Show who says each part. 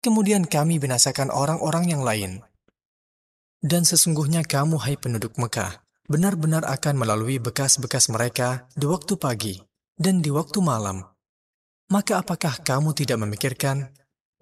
Speaker 1: kemudian kami binasakan orang-orang yang lain. Dan sesungguhnya kamu, hai penduduk Mekah, benar-benar akan melalui bekas-bekas mereka di waktu pagi dan di waktu malam. Maka apakah kamu tidak memikirkan